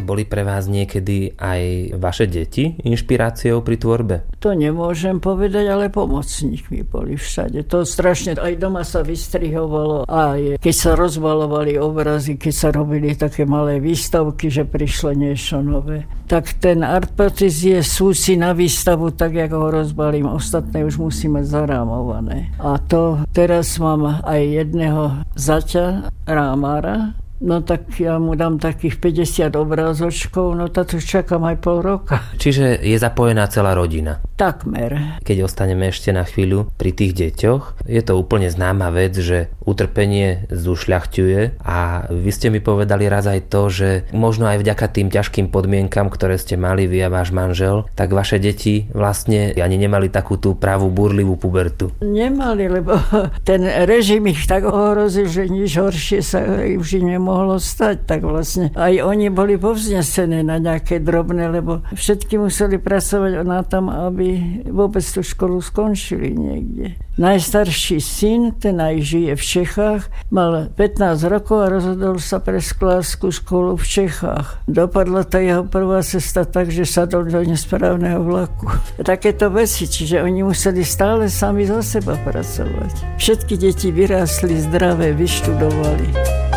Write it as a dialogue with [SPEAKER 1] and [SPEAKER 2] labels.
[SPEAKER 1] Boli pre vás niekedy aj vaše deti inšpiráciou pri tvorbe?
[SPEAKER 2] To nemôžem povedať, ale pomocníkmi boli všade. To strašne, aj doma sa vystrihovalo, aj keď sa rozbalovali obrazy, keď sa robili také malé výstavky, že prišlo niečo nové. Tak ten artprotez sú si na výstavu, tak ako ho rozbalím. Ostatné už musí mať zarámované. A to teraz mám aj jedného zaťa, rámara. No tak ja mu dám takých 50 obrázočkov, no to čakám aj pol roka.
[SPEAKER 1] Čiže je zapojená celá rodina?
[SPEAKER 2] Takmer.
[SPEAKER 1] Keď ostaneme ešte na chvíľu pri tých deťoch, je to úplne známa vec, že utrpenie zušľachťuje a vy ste mi povedali raz aj to, že možno aj vďaka tým ťažkým podmienkam, ktoré ste mali vy a váš manžel, tak vaše deti vlastne ani nemali takú tú pravú búrlivú pubertu.
[SPEAKER 2] Nemali, lebo ten režim ich tak ohrozil, že nič horšie sa už nemohlo stať, tak vlastne aj oni boli povznesené na nejaké drobné, lebo všetky museli pracovať na tom, aby vôbec tú školu skončili niekde. Najstarší syn, ten aj žije v Čechách, mal 15 rokov a rozhodol sa pre sklársku školu v Čechách. Dopadla tá jeho prvá cesta tak, že sadol do nesprávneho vlaku. Takéto veci, čiže oni museli stále sami za seba pracovať. Všetky deti vyrástli zdravé, vyštudovali.